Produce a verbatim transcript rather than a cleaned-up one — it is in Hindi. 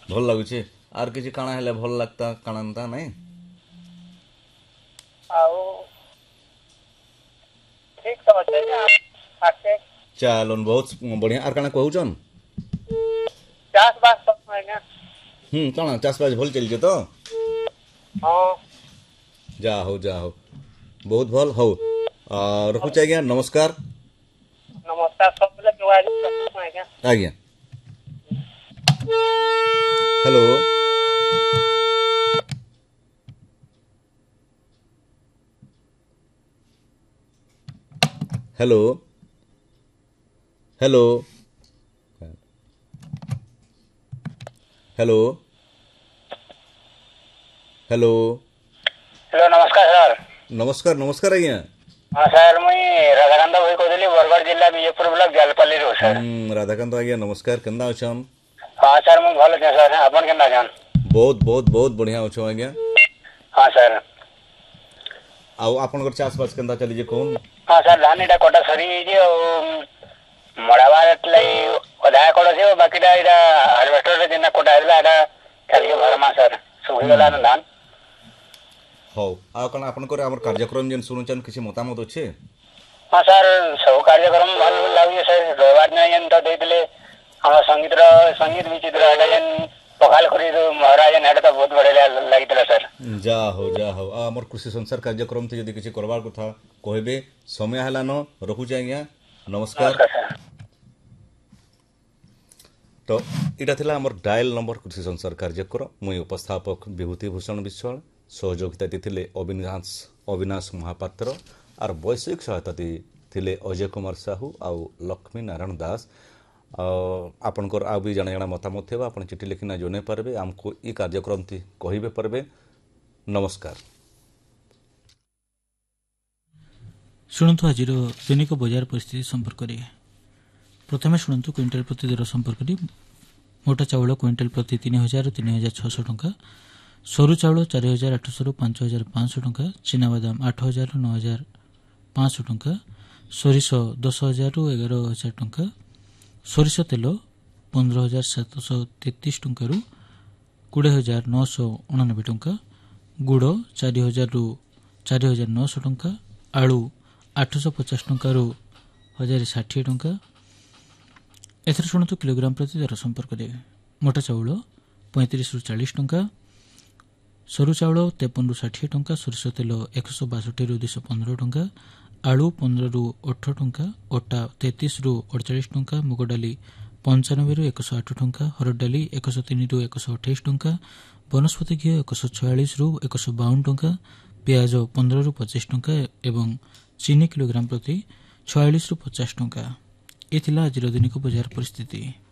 भल लगुचे आर किसी काना हेले भल लगता काना ता नहीं ଆଉ ठीक तो अच्छे आके चलन बहुत बढ़िया आर काना कहउचन चाष बास सब आज्ञा हम्म काना चाष बास भल चलजे तो हाँ जा हो जा हो बहुत भल हो रखुचे आज्ञा नमस्कार नमस्कार सब बोले जोगाजोग करते आज्ञा आज्ञा hello hello hello hello hello hello नमस्कार सर नमस्कार नमस्कार आज्ञा हाँ सर मुई राधाकांत भाई कहली बरगढ़ जिला विजयपुर ब्लॉक जालपल्ली रो सर हम्म राधाकांत आज्ञा नमस्कार केंदा अछन हाँ सर मुई भल अच्छे सर अपन केना जान बहुत बहुत बहुत बढ़िया अछो आज्ञा हाँ सर आउ आपनकर चाष बास केंदा चली जे कोन हाँ सर धान इटा कटा सरी जे मड़ाबार लाई अधा कड़ से बाकीटा इटा हार्वेस्टर रे जेना कटा हेला एटा खाली भरमा सर सुखी गला न धान हो आ कण आपनकर हमर कार्यक्रम जेन सुनुचन किसी मतामत अछि हाँ सर सब कार्यक्रम भल लागे सर रविवार दिन जेन तो देइतले हमर संगीत रो संगीत विचित्र एटा जेन पखाल करी महाराज जेन एटा तो बहुत बढ़िया लागितला सर जा हो जा हो आ हमर कृषि संसार कार्यक्रम ते यदि किसी करबार कथा कहबे समय हला न रखु आज्ञा नमस्कार नमस्कार सर तो इटा थिला हमर डायल नंबर कृषि संसार कार्यक्रम मुई उपस्थापक विभूति भूषण विश्वाल सहयोगिता देथिले अविनाश अविनाश महापात्र आर वैषयिक सहायता देथिले अजय कुमार साहू आउ लक्ष्मी नारायण दास आपनकर आ भी जाना जाना मतामत थे आप चिठी लिखिना जन पारे आमको ई कार्यक्रम थी कहे पारे नमस्कार शुणु आज दैनिक बजार परिस्थिति संपर्क में प्रथम शुणु क्विंटाल प्रति दर संपर्क में मोटा चाउल क्विंटाल प्रति तीन हजार तीन हजार छःश टंका सरू चाउल चार हजार आठश रु पांच हजार पांच टंका चिनाबादाम आठ हजार नौ हजार पांच टंका सोरिष दस हजार रु एगार हजार टंका सोरिष तेल पंद्रह हजार सातश तेतीस टंका कोड़े हजार नौश अणानबे टंका गुड़ चार हजार रु चार हजार नौश टंका आलू आठश पचास टंका रु हजार षाठी टंका एथर शुणु किलोग्राम प्रति दर संपर्क में मोटा चाउल पैंतीस रु चालीस टंका सरू चाउल तेपन रु षाठी टंका सोरिष तेल एकश बासठी रु दुश पंद्रह टंका आलू पंद्रह रु अठर टंका अटा तैंतीस रु अड़चाश टंका मुग डाली पंचानबे रु एकश आठ टंका हरड़ डाली एकश तीन रु एकश अठाईस टंका वनस्पति घी एकश छयालीस रु एकश बावन टंका पियाज पंद्रह रु पचास टंका एवं चीनी किलोग्राम प्रति छयालीस रु पचास टंका ये आज दैनिक बजार परिस्थिति।